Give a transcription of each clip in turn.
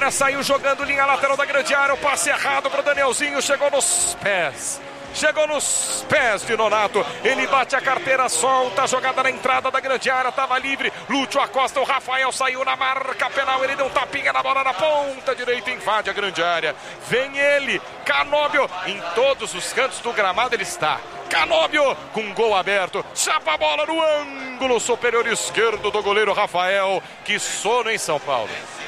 Agora saiu jogando linha lateral da grande área. O passe errado para o Danielzinho. Chegou nos pés de Nonato. Ele bate a carteira, solta a jogada na entrada da grande área. Estava livre. Lúcio Acosta, o Rafael saiu na marca penal. Ele deu um tapinha na bola na ponta direita. Invade a grande área. Vem ele, Canóbio. Em todos os cantos do gramado ele está. Canóbio com gol aberto. Chapa a bola no ângulo superior esquerdo do goleiro Rafael. Que sono em São Paulo.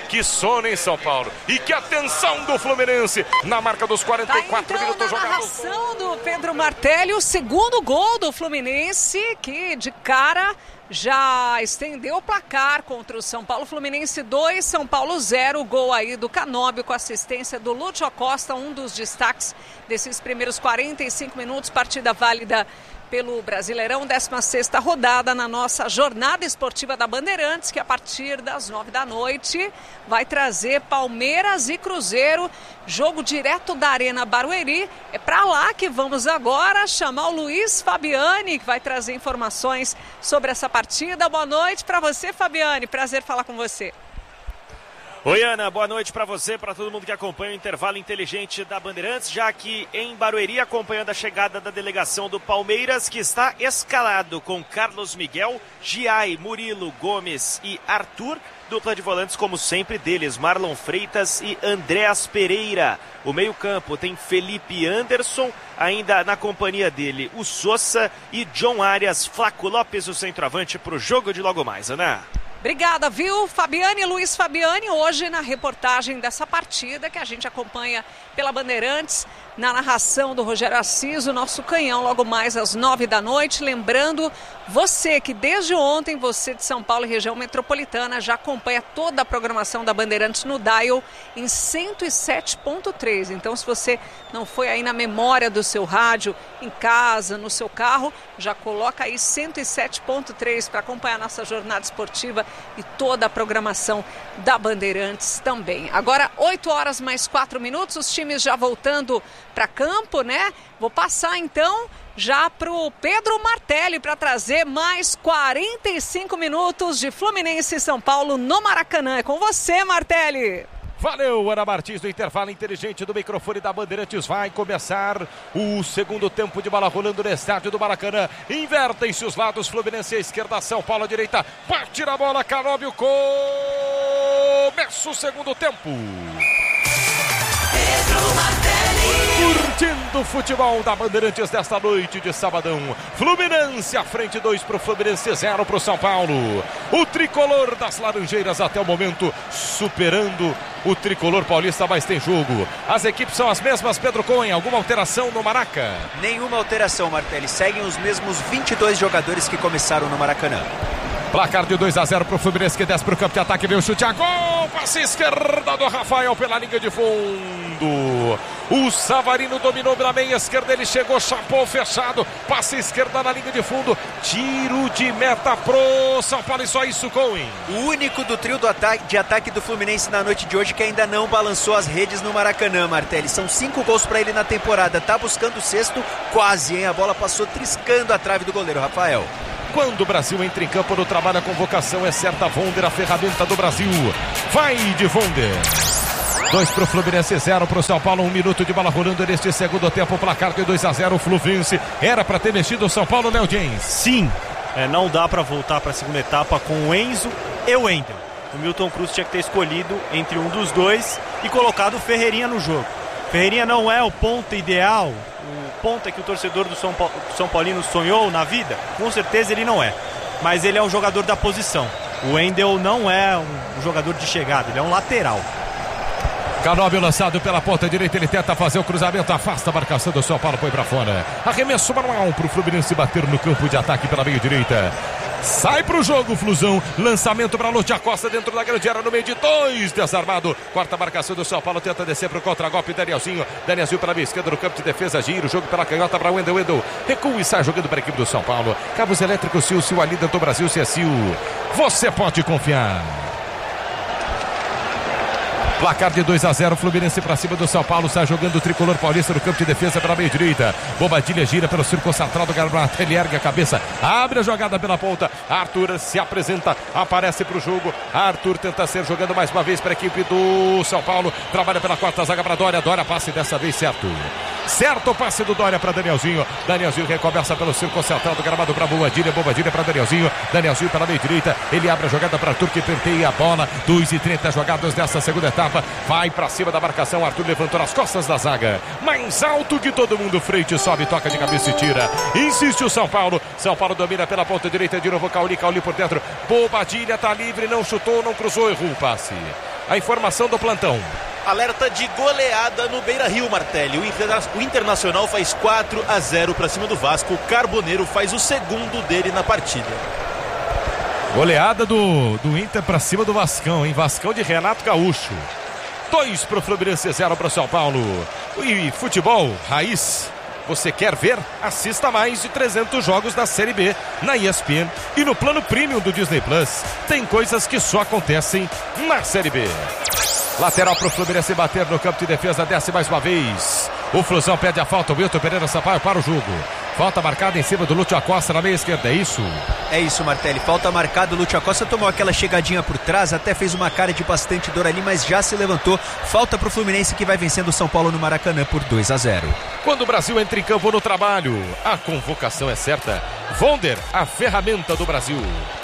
E que atenção do Fluminense na marca dos 44 minutos jogados. Na narração do Pedro Martelli, o segundo gol do Fluminense, que de cara já estendeu o placar contra o São Paulo. Fluminense 2, São Paulo 0. Gol aí do Canóbio com assistência do Lúcio Acosta, um dos destaques desses primeiros 45 minutos. Partida válida pelo Brasileirão, 16ª rodada na nossa jornada esportiva da Bandeirantes, que a partir das 9 da noite vai trazer Palmeiras e Cruzeiro, jogo direto da Arena Barueri. É para lá que vamos agora chamar o Luiz Fabiani, que vai trazer informações sobre essa partida. Boa noite para você, Fabiani, prazer falar com você. Oi, Ana, boa noite para você, para todo mundo que acompanha o intervalo inteligente da Bandeirantes, já aqui em Barueri, acompanhando a chegada da delegação do Palmeiras, que está escalado com Carlos Miguel, Giai, Murilo, Gomes e Arthur. Dupla de volantes, como sempre, deles, Marlon Freitas e Andréas Pereira. O meio-campo tem Felipe Anderson, ainda na companhia dele, o Sousa e John Arias. Flaco Lopes, o centroavante, para o jogo de logo mais, Ana. Obrigada, viu, Fabiani, Luiz Fabiani, hoje na reportagem dessa partida que a gente acompanha pela Bandeirantes, na narração do Rogério Assis, o nosso canhão, logo mais às 9 da noite. Lembrando, você que desde ontem, você de São Paulo e região metropolitana, já acompanha toda a programação da Bandeirantes no dial em 107.3. Então, se você não foi aí na memória do seu rádio, em casa, no seu carro, já coloca aí 107.3 para acompanhar a nossa jornada esportiva e toda a programação da Bandeirantes também. Agora, 8 horas mais 4 minutos, os times já voltando para campo, né? Vou passar então já para o Pedro Martelli para trazer mais 45 minutos de Fluminense e São Paulo no Maracanã. É com você, Martelli. Valeu, Ana Martins, do intervalo inteligente do microfone da Bandeirantes. Vai começar o segundo tempo de bola rolando no estádio do Maracanã. Invertem-se os lados, Fluminense à esquerda, São Paulo à direita. Bate na bola, Canóbio. Começa o segundo tempo. Curtindo o futebol da Bandeirantes desta noite de sabadão. Fluminense à frente, 2 para o Fluminense, 0 para o São Paulo. O tricolor das Laranjeiras até o momento superando o tricolor paulista, mas tem jogo. As equipes são as mesmas, Pedro Cunha. Alguma alteração no Maraca? Nenhuma alteração, Martelli. Seguem os mesmos 22 jogadores que começaram no Maracanã. Placar de 2-0 para o Fluminense, que desce para o campo de ataque, veio o chute a gol, passe esquerda do Rafael pela linha de fundo. O Savarino dominou na meia esquerda, ele chegou, chapou fechado, passe esquerda na linha de fundo, tiro de meta pro São Paulo e só isso, Cohen. O único do trio de ataque do Fluminense na noite de hoje que ainda não balançou as redes no Maracanã, Martelli. São 5 gols para ele na temporada, tá buscando o sexto, quase, hein? A bola passou triscando a trave do goleiro Rafael. Quando o Brasil entra em campo no trabalho, a convocação é certa. Vonder, a ferramenta do Brasil. Vai de Vonder. 2 para o Fluminense, 0 para o São Paulo. 1 minuto de bola rolando neste segundo tempo. Placar de 2-0. O Fluminense era para ter mexido o São Paulo, Léo James. Sim, não dá para voltar para a segunda etapa com o Enzo e o Wendel. O Milton Cruz tinha que ter escolhido entre um dos dois e colocado o Ferreirinha no jogo. Ferreirinha não é o ponta ideal, o ponta que o torcedor do São Paulino sonhou na vida. Com certeza ele não é, mas ele é um jogador da posição. O Wendel não é um jogador de chegada, ele é um lateral. Canóbio lançado pela ponta direita, ele tenta fazer o cruzamento, afasta a marcação do São Paulo, põe pra fora. Arremesso manual pro Fluminense bater no campo de ataque pela meia direita. Sai pro jogo, Flusão. Lançamento para Lúcio Acosta dentro da grande área, no meio de 2, desarmado. Quarta marcação do São Paulo, tenta descer pro contra-golpe. Danielzinho pela meia esquerda no campo de defesa, gira o jogo pela canhota para Wendel. Wendel recua e sai jogando para a equipe do São Paulo. Cabos elétricos Sil, a líder do Brasil, Sil. Você pode confiar. Placar de 2-0, Fluminense pra cima do São Paulo, sai jogando o tricolor paulista no campo de defesa pela meia direita. Bobadilha gira pelo círculo central do Gramado, ele ergue a cabeça, abre a jogada pela ponta. Arthur se apresenta, aparece pro jogo. Arthur tenta ser jogando mais uma vez para a equipe do São Paulo. Trabalha pela quarta zaga para Dória. Dória passe dessa vez certo. Certo o passe do Dória para Danielzinho. Danielzinho recomeça pelo círculo central do gramado para Bobadilha. Bobadilha para Danielzinho. Danielzinho pela meia direita. Ele abre a jogada para Arthur que penteia a bola. 2:30 jogadas dessa segunda etapa. Vai para cima da marcação. Arthur levantou nas costas da zaga. Mais alto que todo mundo. Freite sobe, toca de cabeça e tira. Insiste o São Paulo. São Paulo domina pela ponta direita de novo. Cauli por dentro. Bobadilha tá livre. Não chutou, não cruzou. Errou o passe. A informação do plantão. Alerta de goleada no Beira-Rio, Martelli. O Internacional faz 4-0 para cima do Vasco. O Carboneiro faz o segundo dele na partida. Goleada do Inter para cima do Vascão, hein? Vascão de Renato Gaúcho. 2 para o Fluminense, 0 para o São Paulo. E futebol, raiz. Você quer ver? Assista mais de 300 jogos da Série B na ESPN e no plano premium do Disney Plus. Tem coisas que só acontecem na Série B. Lateral para o Fluminense bater no campo de defesa, desce mais uma vez. O Flusão pede a falta, o Wilton Pereira Sampaio para o jogo. Falta marcada em cima do Lúcio Acosta na meia esquerda, é isso? É isso, Martelli, falta marcada. O Lúcio Acosta tomou aquela chegadinha por trás, até fez uma cara de bastante dor ali, mas já se levantou. Falta para o Fluminense que vai vencendo o São Paulo no Maracanã por 2-0. Quando o Brasil entra em campo no trabalho, a convocação é certa. Vonder, a ferramenta do Brasil.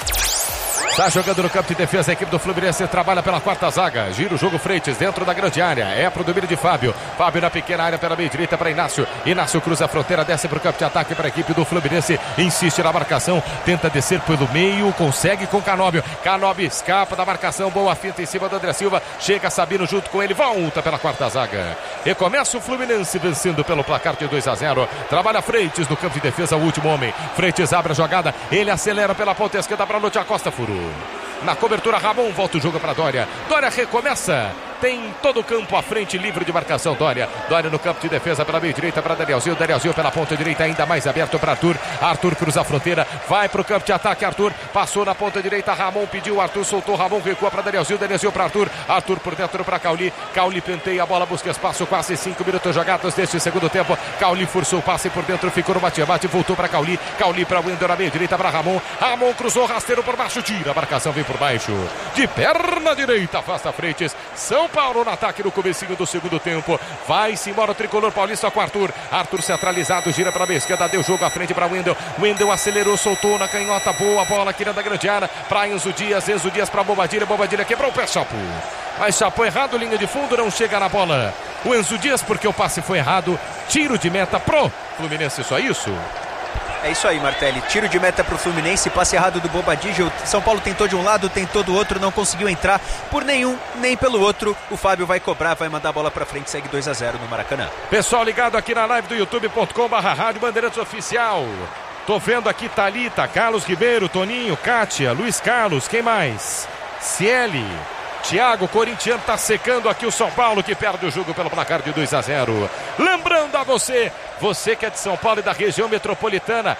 Está jogando no campo de defesa, a equipe do Fluminense trabalha pela quarta zaga. Gira o jogo Freitas dentro da grande área. É pro domínio de Fábio. Fábio na pequena área pela meia direita para Inácio. Inácio cruza a fronteira, desce pro campo de ataque para a equipe do Fluminense. Insiste na marcação, tenta descer pelo meio, consegue com Canóbio. Canóbio escapa da marcação, boa finta em cima do André Silva. Chega Sabino junto com ele, volta pela quarta zaga. Recomeça o Fluminense vencendo pelo placar de 2-0. Trabalha Freitas no campo de defesa, o último homem. Freitas abre a jogada, ele acelera pela ponta esquerda para Lúcio Acosta, furou. Na cobertura, Ramon volta o jogo para Dória. Dória recomeça. Tem todo o campo à frente, livre de marcação. Dória no campo de defesa pela meia direita para Danielzinho. Danielzinho pela ponta direita, ainda mais aberto para Arthur. Arthur cruza a fronteira, vai para o campo de ataque. Arthur passou na ponta direita. Ramon pediu, Arthur soltou. Ramon recua para Danielzinho. Danielzinho para Arthur. Arthur por dentro para Cauli. Cauli penteia a bola, busca espaço. Quase 5 minutos jogados deste segundo tempo. Cauli forçou o passe por dentro, ficou no bate-bate. Voltou para Cauli. Cauli para Wendel na meia direita para Ramon. Ramon cruzou, rasteiro por baixo, tira. A marcação vem por baixo. De perna direita, afasta Freitas. São Paulo no ataque no comecinho do segundo tempo. Vai-se embora o tricolor paulista com Arthur. Arthur centralizado, gira para a esquerda, deu jogo à frente para Wendel. Wendel acelerou, soltou na canhota, boa bola aqui da grande área para Enzo Dias para Bobadilha. Bobadilha quebrou o pé, Chapo. Mas Chapo errado, linha de fundo, não chega na bola. O Enzo Dias, porque o passe foi errado. Tiro de meta pro Fluminense, só isso? É isso aí, Martelli. Tiro de meta para o Fluminense, passe errado do Bobadilha. O São Paulo tentou de um lado, tentou do outro, não conseguiu entrar por nenhum, nem pelo outro. O Fábio vai cobrar, vai mandar a bola para frente, segue 2-0 no Maracanã. Pessoal ligado aqui na live do youtube.com/Rádio Bandeirantes Oficial. Tô vendo aqui Thalita, Carlos Ribeiro, Toninho, Kátia, Luiz Carlos, quem mais? Cieli. Thiago, corintiano, tá secando aqui o São Paulo, que perde o jogo pelo placar de 2-0. Lembrando a você que é de São Paulo e da região metropolitana,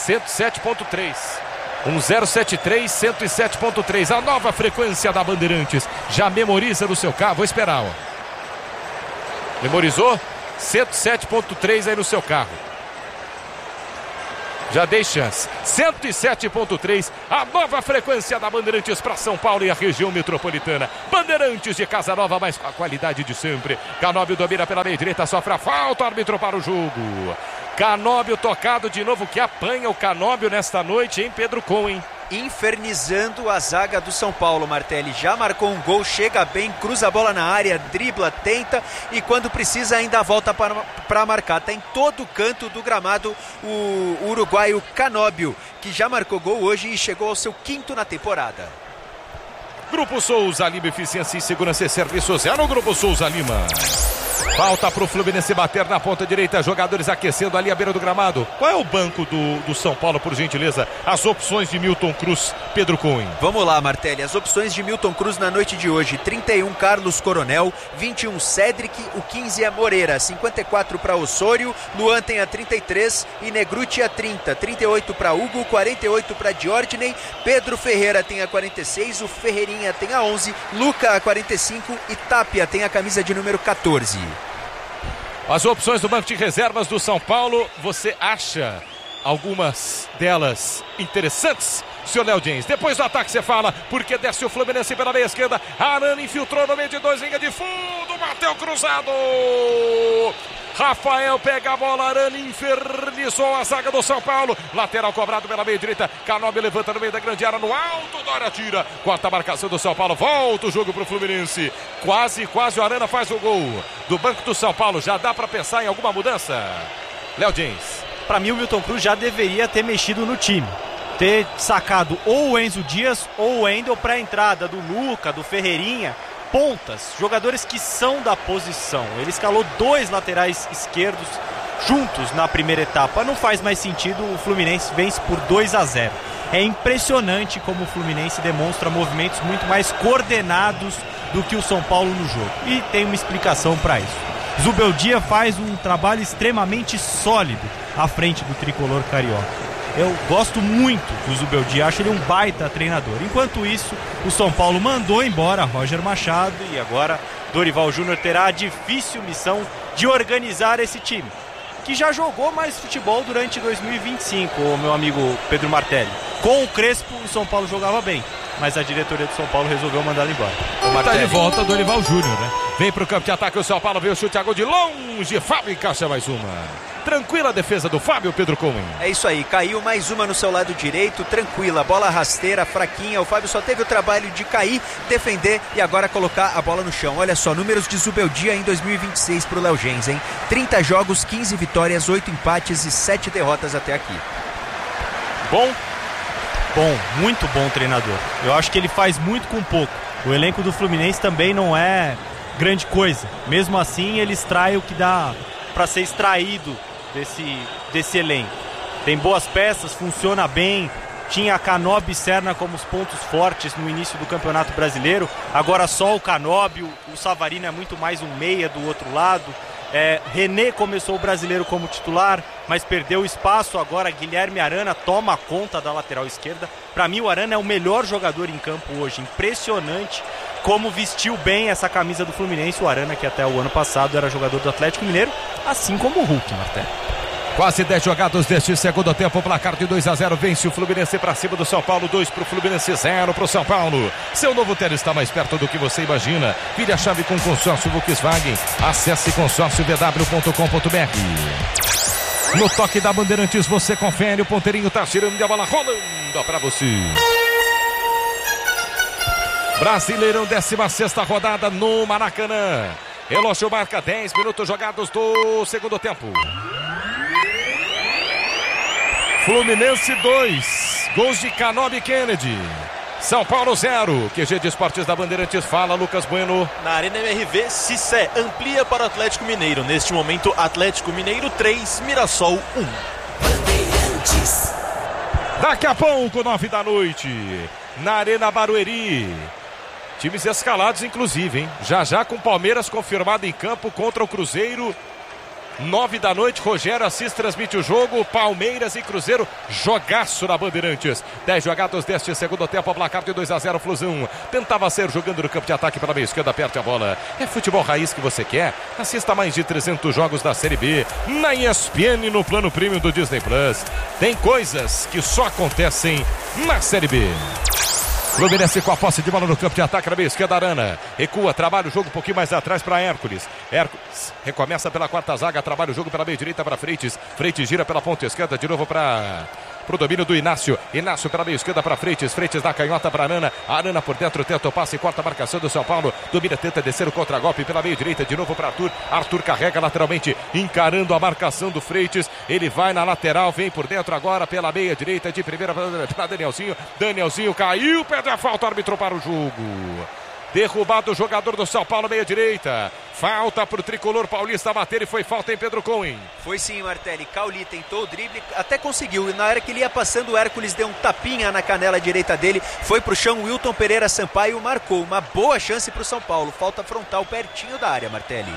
107.3. 1073 107.3, a nova frequência da Bandeirantes. Já memoriza no seu carro, vou esperar, ó. Memorizou? 107.3 aí no seu carro. Já dei chance. 107.3, a nova frequência da Bandeirantes para São Paulo e a região metropolitana. Bandeirantes de Casa Nova, mas com a qualidade de sempre. Canóbio domina pela meia direita, sofre a falta, árbitro para o jogo. Canóbio tocado de novo, que apanha o Canóbio nesta noite, hein, Pedro Cohen? Infernizando a zaga do São Paulo, Martelli. Já marcou um gol, chega bem, cruza a bola na área, dribla, tenta e quando precisa ainda volta para marcar. Está em todo canto do gramado o uruguaio Canóbio, que já marcou gol hoje e chegou ao seu 5º na temporada. Grupo Souza Lima, eficiência e segurança e serviços. É no Grupo Souza Lima. Falta pro Fluminense bater na ponta direita, jogadores aquecendo ali à beira do gramado. Qual é o banco do São Paulo, por gentileza? As opções de Milton Cruz, Pedro Cunha. Vamos lá, Martelli, as opções de Milton Cruz na noite de hoje: 31 Carlos Coronel, 21 Cédric, o 15 é Moreira, 54 para Osório, Luan tem a 33 e Negruti a 30, 38 para Hugo, 48 para Diordiney, Pedro Ferreira tem a 46, o Ferreirinha tem a 11, Luca a 45 e Tapia tem a camisa de número 14. As opções do banco de reservas do São Paulo, você acha algumas delas interessantes, senhor Léo James? Depois do ataque você fala, porque desce o Fluminense pela meia esquerda, Arana infiltrou no meio de dois, linha de fundo, bateu cruzado, Rafael pega a bola, Arana infernizou a zaga do São Paulo, lateral cobrado pela meia direita, Canóbio levanta no meio da grande área, no alto, Dória tira, quarta marcação do São Paulo, volta o jogo pro Fluminense, quase o Arana faz o gol do banco do São Paulo. Já dá para pensar em alguma mudança, Léo James? Para mim o Milton Cruz já deveria ter mexido no time, ter sacado ou o Enzo Dias ou o Wendel para a entrada do Luca, do Ferreirinha, pontas, jogadores que são da posição. Ele escalou 2 laterais esquerdos juntos na primeira etapa, não faz mais sentido. O Fluminense vence por 2-0. É impressionante como o Fluminense demonstra movimentos muito mais coordenados do que o São Paulo no jogo, e tem uma explicação para isso. Zubeldia faz um trabalho extremamente sólido à frente do tricolor carioca. Eu gosto muito do Zubeldia, acho ele um baita treinador. Enquanto isso, o São Paulo mandou embora Roger Machado e agora Dorival Júnior terá a difícil missão de organizar esse time, que já jogou mais futebol durante 2025, o meu amigo Pedro Martelli. Com o Crespo, o São Paulo jogava bem, mas a diretoria do São Paulo resolveu mandá-lo embora. Tá de volta Dorival Júnior, né? Vem pro campo de ataque o São Paulo, veio o chute a gol de longe, Fábio encaixa mais uma. Tranquila a defesa do Fábio, Pedro Cohen. É isso aí, caiu mais uma no seu lado direito, tranquila, bola rasteira, fraquinha. O Fábio só teve o trabalho de cair, defender e agora colocar a bola no chão. Olha só, números de Zubeldia em 2026 pro Léo Gens, hein? 30 jogos, 15 vitórias, 8 empates e 7 derrotas até aqui. Bom, muito bom treinador. Eu acho que ele faz muito com pouco. O elenco do Fluminense também não é grande coisa. Mesmo assim, ele extrai o que dá para ser extraído desse elenco. Tem boas peças, funciona bem. Tinha Canóbio e Serna como os pontos fortes no início do Campeonato Brasileiro. Agora só o Canóbio, o Savarino é muito mais um meia do outro lado. René começou o Brasileiro como titular, mas perdeu espaço. Agora Guilherme Arana toma conta da lateral esquerda. Para mim o Arana é o melhor jogador em campo hoje. Impressionante como vestiu bem essa camisa do Fluminense. O Arana, que até o ano passado era jogador do Atlético Mineiro, assim como o Hulk, Martel. Quase 10 jogados deste segundo tempo, placar de 2-0, vence o Fluminense para cima do São Paulo, 2 para o Fluminense, 0 para o São Paulo. Seu novo tênis está mais perto do que você imagina. Vire a chave com consórcio Volkswagen. Acesse consórciovw.com.br. No toque da Bandeirantes você confere, o ponteirinho está girando e a bola rolando para você. Brasileirão, 16ª rodada no Maracanã. Relógio marca 10 minutos jogados do segundo tempo. Fluminense 2, gols de Canóbio e Kennedy. São Paulo 0, QG de Esportes da Bandeirantes, fala Lucas Bueno. Na Arena MRV, Cissé amplia para o Atlético Mineiro. Neste momento, Atlético Mineiro 3, Mirassol 1. Bandeirantes. Daqui a pouco, 9 da noite, na Arena Barueri. Times escalados, inclusive, hein? Já com Palmeiras confirmado em campo contra o Cruzeiro. 9 da noite, Rogério Assis transmite o jogo, Palmeiras e Cruzeiro, jogaço na Bandeirantes. 10 jogados deste segundo tempo, placar de 2-0, Flusão. Tentava ser jogando no campo de ataque pela meia esquerda, aperte a bola. É futebol raiz que você quer? Assista mais de 300 jogos da Série B, na ESPN, no plano premium do Disney Plus. Tem coisas que só acontecem na Série B. Fluminense com a posse de bola no campo de ataque na meia esquerda, Arana recua, trabalha o jogo um pouquinho mais atrás para Hércules. Hércules recomeça pela quarta zaga, trabalha o jogo pela meia direita para Freitas. Freitas gira pela ponta esquerda de novo para o domínio do Inácio. Inácio pela meia esquerda para Freitas. Freitas dá canhota para Arana. Arana por dentro, tenta o passe, corta a marcação do São Paulo. Domina, tenta descer o contragolpe pela meia direita de novo para Arthur. Arthur carrega lateralmente, encarando a marcação do Freitas. Ele vai na lateral, vem por dentro agora pela meia direita de primeira para Danielzinho. Danielzinho caiu, perde a falta, árbitro para o jogo. Derrubado o jogador do São Paulo, meia direita. Falta para o tricolor paulista bater e foi falta em Pedro Cohen. Foi sim, Martelli. Cauli tentou o drible, até conseguiu. E na hora que ele ia passando, o Hércules deu um tapinha na canela direita dele. Foi pro chão, Wilton Pereira Sampaio marcou. Uma boa chance pro São Paulo. Falta frontal pertinho da área, Martelli.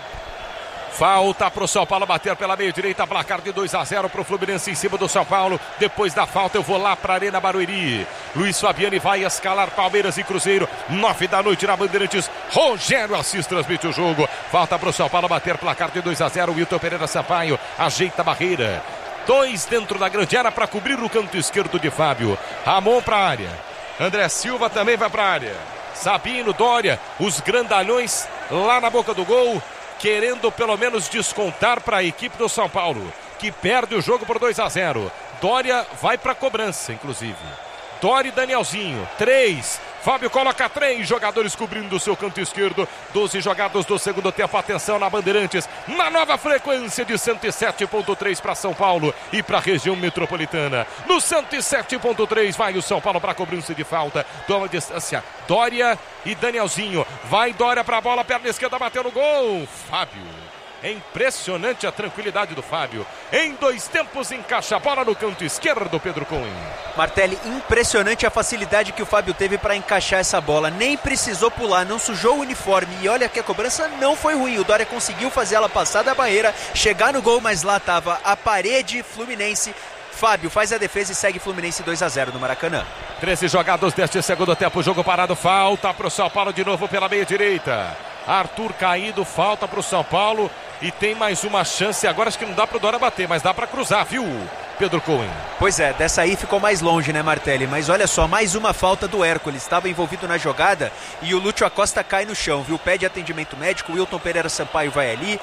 Falta para o São Paulo bater pela meia direita, placar de 2-0 para o Fluminense em cima do São Paulo. Depois da falta eu vou lá para a Arena Barueri. Luiz Fabiani vai escalar Palmeiras e Cruzeiro, 9 da noite na Bandeirantes. Rogério Assis transmite o jogo. Falta para o São Paulo bater, placar de 2-0. Wilton Pereira Sampaio ajeita a barreira. 2 dentro da grande área para cobrir o canto esquerdo de Fábio. Ramon para a área. André Silva também vai para a área. Sabino, Dória, os grandalhões lá na boca do gol, querendo pelo menos descontar para a equipe do São Paulo, que perde o jogo por 2-0. Dória vai para a cobrança, inclusive. Dória e Danielzinho, 3. Fábio coloca 3 jogadores cobrindo o seu canto esquerdo. 12 jogados do segundo tempo. Atenção na Bandeirantes, na nova frequência de 107.3 para São Paulo e para a região metropolitana. No 107.3 vai o São Paulo para a cobrança de falta. Toma distância, Dória e Danielzinho. Vai Dória para a bola, perna esquerda, bateu no gol. Fábio. É impressionante a tranquilidade do Fábio. Em 2 tempos encaixa a bola no canto esquerdo, Pedro Cohen. Martelli, impressionante a facilidade que o Fábio teve para encaixar essa bola. Nem precisou pular, não sujou o uniforme. E olha que a cobrança não foi ruim. O Dória conseguiu fazer ela passar da barreira, chegar no gol, mas lá estava a parede Fluminense. Fábio faz a defesa e segue Fluminense 2-0 no Maracanã. 13 jogados deste segundo tempo, jogo parado, falta para o São Paulo de novo pela meia direita. Arthur caído, falta para o São Paulo e tem mais uma chance. Agora acho que não dá para o Dória bater, mas dá para cruzar, viu, Pedro Cohen? Pois é, dessa aí ficou mais longe, né, Martelli? Mas olha só, mais uma falta do Hércules. Estava envolvido na jogada e o Lúcio Acosta cai no chão, viu? Pede atendimento médico, o Wilton Pereira Sampaio vai ali,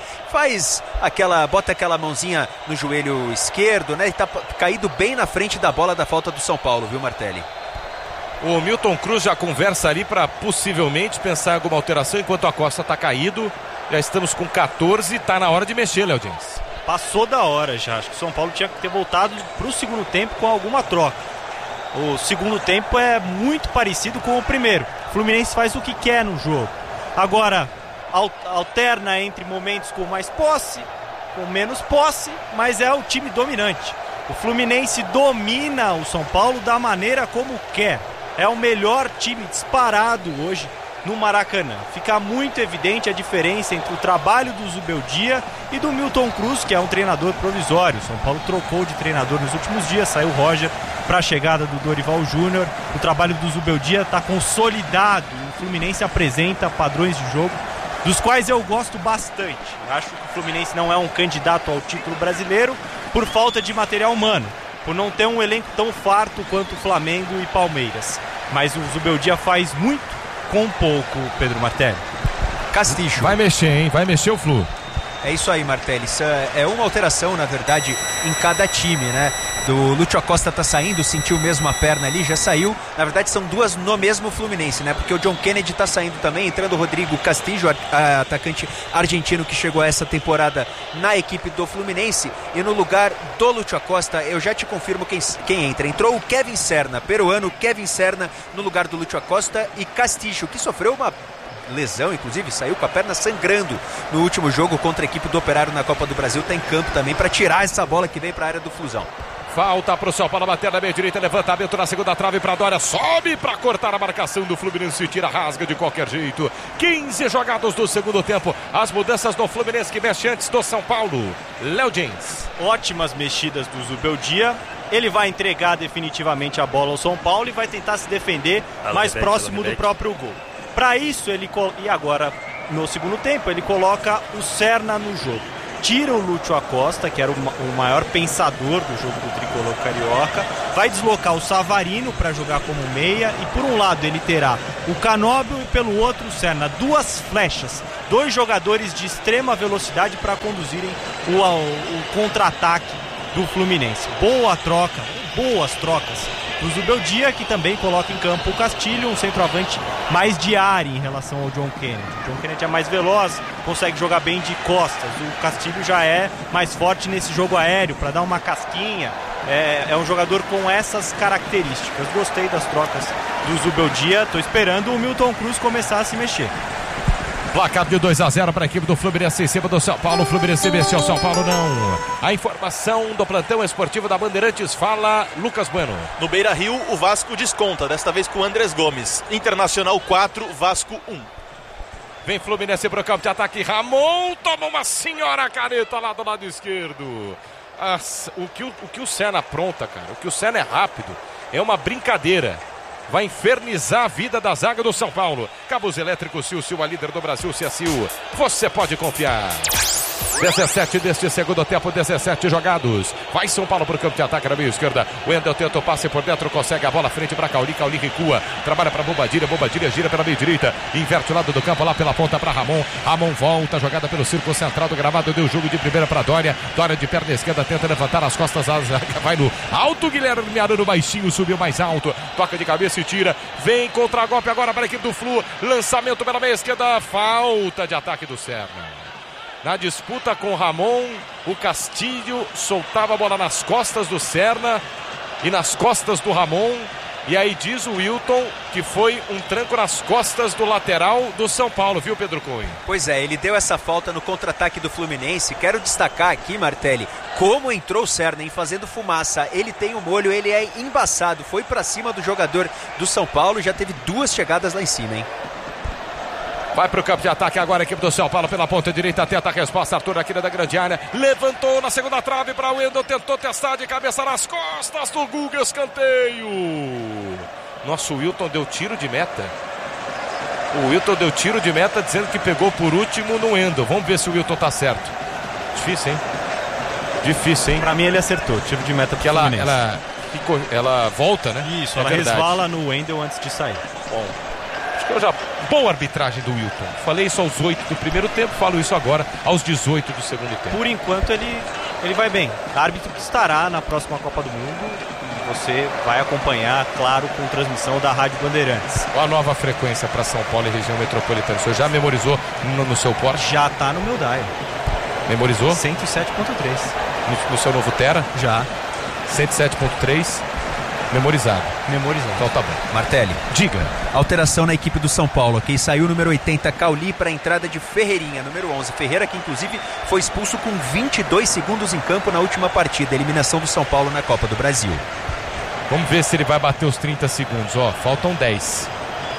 bota aquela mãozinha no joelho esquerdo, né? E tá caído bem na frente da bola da falta do São Paulo, viu, Martelli? O Milton Cruz já conversa ali para possivelmente pensar em alguma alteração enquanto a Costa está caído. Já estamos com 14, está na hora de mexer, Léo Diniz. Passou da hora já, acho que o São Paulo tinha que ter voltado para o segundo tempo com alguma troca. O segundo tempo é muito parecido com o primeiro. O Fluminense faz o que quer no jogo. Agora, alterna entre momentos com mais posse, com menos posse, mas é o time dominante. O Fluminense domina o São Paulo da maneira como quer. É o melhor time disparado hoje no Maracanã. Fica muito evidente a diferença entre o trabalho do Zubeldia e do Milton Cruz, que é um treinador provisório. O São Paulo trocou de treinador nos últimos dias, saiu o Roger para a chegada do Dorival Júnior. O trabalho do Zubeldia está consolidado. O Fluminense apresenta padrões de jogo dos quais eu gosto bastante. Acho que o Fluminense não é um candidato ao título brasileiro por falta de material humano, por não ter um elenco tão farto quanto o Flamengo e Palmeiras. Mas o Zubeldia faz muito com pouco, Pedro Martelli. Castilho. Vai mexer, hein? Vai mexer o Flu. É isso aí, Martelli. Isso é uma alteração, na verdade, em cada time, né? Do Lúcio Acosta tá saindo, sentiu mesmo a perna ali, já saiu. Na verdade, são duas no mesmo Fluminense, né? Porque o John Kennedy tá saindo também, entrando o Rodrigo Castillo, atacante argentino que chegou a essa temporada na equipe do Fluminense. E no lugar do Lúcio Acosta, eu já te confirmo quem entra. Entrou o Kevin Serna, peruano, Kevin Serna no lugar do Lúcio Acosta, e Castillo, que sofreu uma lesão, inclusive, saiu com a perna sangrando no último jogo contra a equipe do Operário na Copa do Brasil. Tá em campo também para tirar essa bola que vem para a área do Flusão. Falta para o São Paulo bater na meia direita, levantamento na segunda trave para Dória, sobe para cortar a marcação do Fluminense, tira, rasga de qualquer jeito. 15 jogados do segundo tempo, as mudanças do Fluminense que mexe antes do São Paulo. Léo Diniz. Ótimas mexidas do Zubeldia. Ele vai entregar definitivamente a bola ao São Paulo e vai tentar se defender mais próximo do próprio gol. Para isso, e agora no segundo tempo, ele coloca o Serna no jogo. Tira o Lúcio Acosta, que era o maior pensador do jogo do tricolor carioca, vai deslocar o Savarino para jogar como meia, e por um lado ele terá o Canóbio e pelo outro o Serna. 2 flechas, 2 jogadores de extrema velocidade para conduzirem o contra-ataque do Fluminense. Boa troca, boas trocas do Zubeldia, que também coloca em campo o Castilho, um centroavante mais de área em relação ao John Kennedy. O John Kennedy é mais veloz, consegue jogar bem de costas. O Castilho já é mais forte nesse jogo aéreo, para dar uma casquinha. É um jogador com essas características. Gostei das trocas do Zubeldia, estou esperando o Milton Cruz começar a se mexer. Placar de 2-0 para a equipe do Fluminense em cima do São Paulo. O Fluminense venceu o São Paulo, não. A informação do plantão esportivo da Bandeirantes, fala Lucas Bueno. No Beira-Rio, o Vasco desconta, desta vez com o Andrés Gomes. Internacional 4, Vasco 1. Vem Fluminense para o campo de ataque. Ramon toma uma senhora caneta lá do lado esquerdo. O que o Senna apronta, cara, o que o Senna é rápido, é uma brincadeira. Vai infernizar a vida da zaga do São Paulo. Cabos elétricos Sil, a líder do Brasil, Sil. Você pode confiar. 17 deste segundo tempo, 17 jogados. Vai São Paulo para o campo de ataque na meia esquerda. O Wendel tenta o passe por dentro, consegue a bola frente para Cauli. Cauli recua, trabalha para Bobadilha gira pela meia direita, inverte o lado do campo lá pela ponta para Ramon. Ramon volta, jogada pelo círculo central do gramado, deu jogo de primeira para Dória. Dória de perna esquerda tenta levantar as costas, a zaga vai no alto. Guilherme Arano baixinho, subiu mais alto, toca de cabeça e tira. Vem contra-golpe agora para a equipe do Flu. Lançamento pela meia esquerda, falta de ataque do Serna. Na disputa com o Ramon, o Castilho soltava a bola nas costas do Serna e nas costas do Ramon. E aí diz o Wilton que foi um tranco nas costas do lateral do São Paulo, viu, Pedro Cunha? Pois é, ele deu essa falta no contra-ataque do Fluminense. Quero destacar aqui, Martelli, como entrou o Serna, hein, fazendo fumaça. Ele tem o molho, ele é embaçado. Foi pra cima do jogador do São Paulo, já teve 2 chegadas lá em cima, hein? Vai para o campo de ataque agora a equipe do São Paulo pela ponta direita, tenta a resposta, Arthur aqui da grande área, levantou na segunda trave para o Wendel, tentou testar de cabeça nas costas do Guga, escanteio. Nosso Wilton deu tiro de meta. O Wilton deu tiro de meta dizendo que pegou por último no Wendel. Vamos ver se o Wilton tá certo. Difícil, hein? Difícil, hein? Pra mim ele acertou, tiro de meta porque ela volta, né? Isso, ela resvala no Wendel antes de sair. Bom. Boa arbitragem do Wilton. Falei isso aos 8 do primeiro tempo, falo isso agora aos 18 do segundo tempo. Por enquanto ele vai bem. O árbitro estará na próxima Copa do Mundo e você vai acompanhar, claro, com transmissão da Rádio Bandeirantes. Qual a nova frequência para São Paulo e região metropolitana? O senhor já memorizou no seu Porsche? Já está no meu dial. Memorizou? 107.3. No seu novo Tera? Já. 107.3. Memorizado. Então tá bom. Martelli, diga. Alteração na equipe do São Paulo. Quem saiu o número 80, Cauli, para a entrada de Ferreirinha, número 11. Ferreira, que inclusive foi expulso com 22 segundos em campo na última partida. Eliminação do São Paulo na Copa do Brasil. Vamos ver se ele vai bater os 30 segundos. Ó, faltam 10.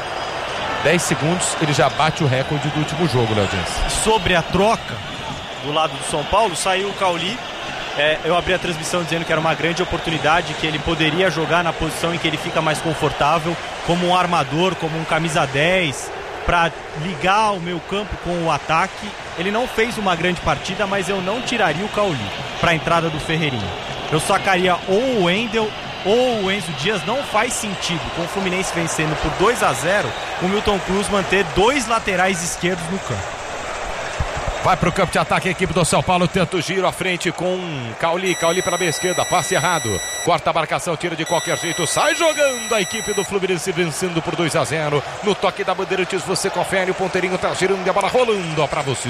10 segundos, ele já bate o recorde do último jogo, Léo Dias. Sobre a troca do lado do São Paulo, saiu o Cauli. Eu abri a transmissão dizendo que era uma grande oportunidade, que ele poderia jogar na posição em que ele fica mais confortável, como um armador, como um camisa 10, para ligar o meio campo com o ataque. Ele não fez uma grande partida, mas eu não tiraria o Cauli para a entrada do Ferreirinha. Eu sacaria ou o Wendel ou o Enzo Dias. Não faz sentido, com o Fluminense vencendo por 2-0, o Milton Cruz manter 2 laterais esquerdos no campo. Vai para o campo de ataque a equipe do São Paulo, tenta o giro à frente com Cauli pela meia esquerda, passe errado, corta a marcação, tira de qualquer jeito, sai jogando a equipe do Fluminense, vencendo por 2-0, no toque da Bandeirantes você confere, o ponteirinho tá girando e a bola rolando para você.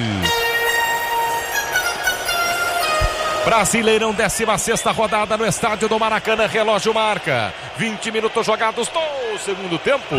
Brasileirão, 16ª rodada no estádio do Maracanã, relógio marca, 20 minutos jogados no segundo tempo.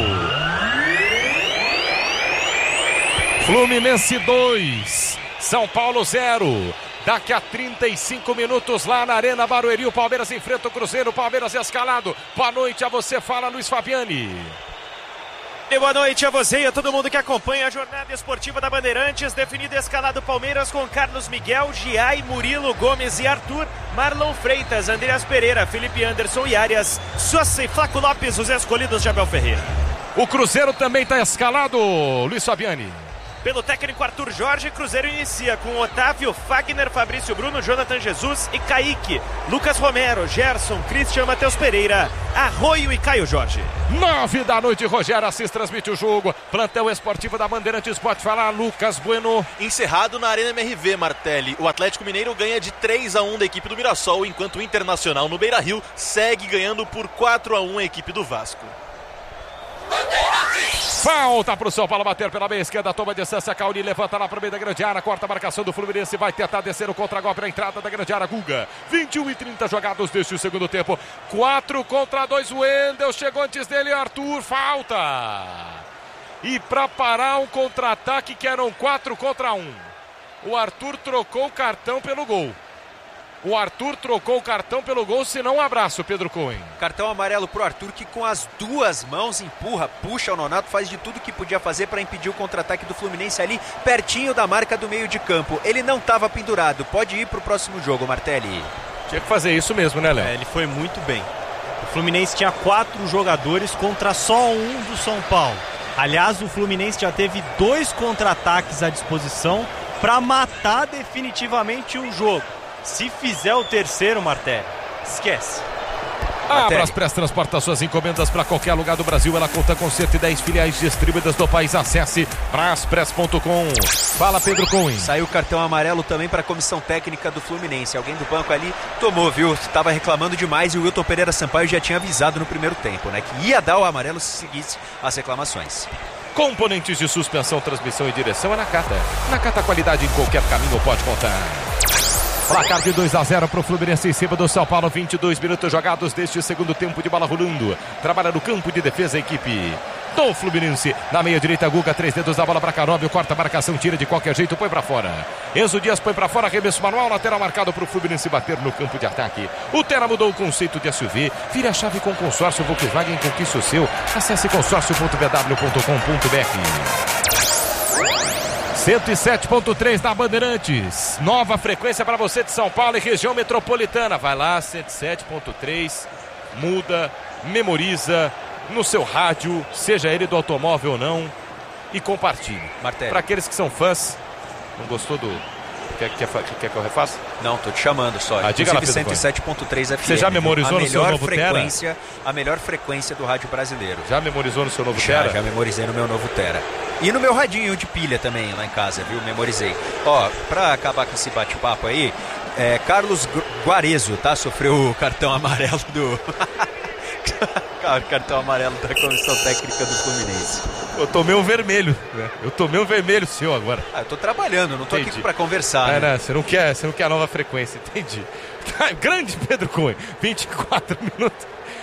Fluminense 2, São Paulo 0. Daqui a 35 minutos lá na Arena Barueri, o Palmeiras enfrenta o Cruzeiro, o Palmeiras escalado. Boa noite a você, fala Luiz Fabiani. E boa noite a você e a todo mundo que acompanha a jornada esportiva da Bandeirantes. Definido escalado Palmeiras com Carlos Miguel, Giai, Murilo, Gomes e Arthur, Marlon Freitas, Andreas Pereira, Felipe Anderson e Arias, Sousa e Flaco Lopes, os escolhidos de Abel Ferreira. O Cruzeiro também está escalado, Luiz Fabiani. Pelo técnico Arthur Jorge, Cruzeiro inicia com Otávio, Fagner, Fabrício Bruno, Jonathan Jesus e Kaique, Lucas Romero, Gerson, Christian, Matheus Pereira, Arroio e Caio Jorge. 9 da noite, Rogério Assis transmite o jogo. Plantão esportivo da Bandeirantes, pode falar, Lucas Bueno. Encerrado na Arena MRV, Martelli. O Atlético Mineiro ganha de 3-1 da equipe do Mirassol, enquanto o Internacional no Beira-Rio segue ganhando por 4-1 a equipe do Vasco. Falta para o São Paulo bater pela meia esquerda, toma distância, Cauli levanta lá para o meio da grande área, corta a marcação do Fluminense, vai tentar descer o contra-golpe na entrada da grande área, Guga. 21 e 30 jogados deste segundo tempo, 4 contra 2, o Wendel chegou antes dele, Arthur, falta. E para parar um contra-ataque que eram 4 contra 1, o Arthur trocou o cartão pelo gol. O Arthur trocou o cartão pelo gol, senão um abraço, Pedro Cohen. Cartão amarelo pro Arthur, que com as duas mãos empurra, puxa o Nonato, faz de tudo que podia fazer para impedir o contra-ataque do Fluminense ali, pertinho da marca do meio de campo. Ele não estava pendurado, pode ir pro próximo jogo, Martelli. Tinha que fazer isso mesmo, né, Léo? Ele foi muito bem. O Fluminense tinha 4 jogadores contra só um do São Paulo. Aliás, o Fluminense já teve 2 contra-ataques à disposição para matar definitivamente o jogo. Se fizer o terceiro, Martelli, esquece. A Braspress transporta suas encomendas para qualquer lugar do Brasil. Ela conta com 110 filiais distribuídas do país. Acesse braspress.com. Fala, Pedro Cohen. Saiu o cartão amarelo também para a comissão técnica do Fluminense. Alguém do banco ali tomou, viu? Estava reclamando demais e o Wilton Pereira Sampaio já tinha avisado no primeiro tempo, né? Que ia dar o amarelo se seguisse as reclamações. Componentes de suspensão, transmissão e direção é Nakata. Nakata, qualidade em qualquer caminho, pode contar. Placar de 2-0 para o Fluminense em cima do São Paulo. 22 minutos jogados deste segundo tempo de bola rolando. Trabalha no campo de defesa a equipe do Fluminense. Na meia direita, Guga, 3 dedos da bola para Canóbio. Corta a marcação, tira de qualquer jeito, põe para fora. Enzo Dias põe para fora, arremesso manual, lateral marcado para o Fluminense bater no campo de ataque. O Terra mudou o conceito de SUV. Vira a chave com consórcio Volkswagen, conquiste o seu. Acesse consórcio.bw.com.br. 107.3 da Bandeirantes. Nova frequência para você de São Paulo e região metropolitana. Vai lá, 107.3. Muda, memoriza no seu rádio, seja ele do automóvel ou não, e compartilhe. Para aqueles que são fãs, não gostou do... Quer que eu refaça? Não, tô te chamando só. Diga lá, 107.3 FM. Você já memorizou no seu novo Tera? A melhor frequência do rádio brasileiro. Já memorizou no seu novo Tera? Já memorizei no meu novo Tera. E no meu radinho de pilha também, lá em casa, viu? Memorizei. Ó, pra acabar com esse bate-papo aí, Carlos Guarezo, tá? Sofreu o cartão amarelo do... cartão amarelo da comissão técnica do Fluminense. Eu tomei um vermelho, né? Eu tomei um vermelho seu agora. Eu tô trabalhando, não tô aqui pra conversar. Né? Você não quer a nova frequência, entendi. Grande Pedro Cunha, 24 minutos.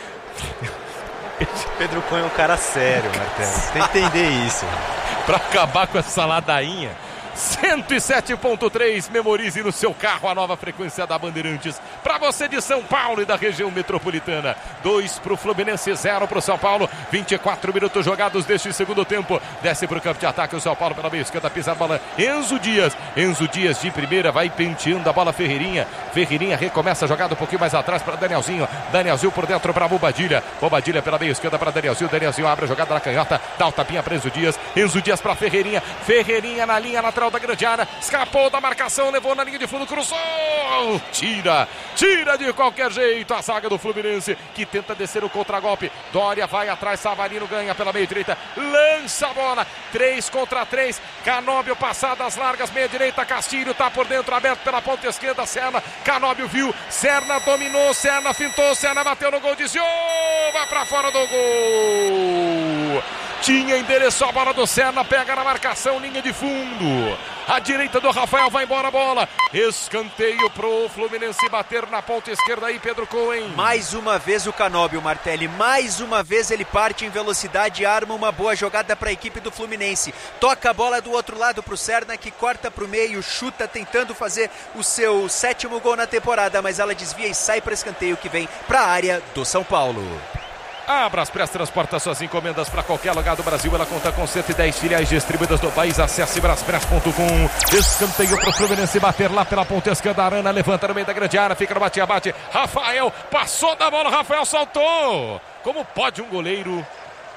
Pedro Cunha é um cara sério, Martelo. Você tem que entender isso. Pra acabar com essa ladainha, 107.3, memorize no seu carro a nova frequência da Bandeirantes. Para você de São Paulo e da região metropolitana. 2 para o Fluminense, 0 para o São Paulo. 24 minutos jogados deste segundo tempo. Desce para o campo de ataque o São Paulo pela meia esquerda, pisa a bola. Enzo Dias de primeira, vai penteando a bola Ferreirinha. Ferreirinha recomeça a jogada um pouquinho mais atrás para Danielzinho. Danielzinho por dentro para Bobadilha. Bobadilha pela meia esquerda para Danielzinho. Danielzinho abre a jogada na canhota, dá o tapinha para Enzo Dias. Enzo Dias para Ferreirinha. Ferreirinha na linha lateral da grande área, escapou da marcação, levou na linha de fundo, cruzou, tira de qualquer jeito a zaga do Fluminense, que tenta descer o contragolpe. Dória vai atrás, Savarino ganha pela meia direita, lança a bola, 3 contra 3, Canóbio passadas largas, meia direita, Castilho tá por dentro, aberto pela ponta esquerda, Serna, Canóbio viu, Serna dominou, Serna fintou, Serna bateu no gol, desviou, vai pra fora do gol. Tinha endereçou a bola do Serna, pega na marcação, linha de fundo. À direita do Rafael, vai embora a bola. Escanteio pro Fluminense bater na ponta esquerda aí, Pedro Cohen. Mais uma vez o Canóbio, Martelli. Mais uma vez ele parte em velocidade e arma uma boa jogada para a equipe do Fluminense. Toca a bola do outro lado pro Serna, que corta pro meio, chuta tentando fazer o seu 7º gol na temporada, mas ela desvia e sai para escanteio que vem para a área do São Paulo. A Braspress transporta suas encomendas para qualquer lugar do Brasil. Ela conta com 110 filiais distribuídas do país. Acesse braspress.com. Escanteio para o Fluminense bater lá pela ponta esquerda. Arana levanta no meio da grande área. Fica no bate-abate. Rafael passou da bola. Rafael saltou. Como pode um goleiro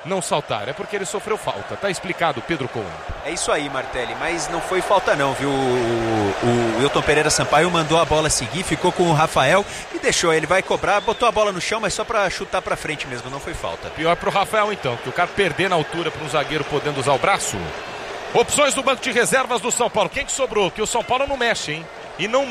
não saltar? É porque ele sofreu falta. Tá explicado, Pedro Cohen. É isso aí, Martelli, mas não foi falta não, viu? O Wilton Pereira Sampaio mandou a bola seguir, ficou com o Rafael e deixou. Ele vai cobrar, botou a bola no chão, mas só pra chutar pra frente mesmo, não foi falta. Pior pro Rafael então, que o cara perder na altura para um zagueiro podendo usar o braço. Opções do banco de reservas do São Paulo. Quem que sobrou? Que o São Paulo não mexe, hein? E não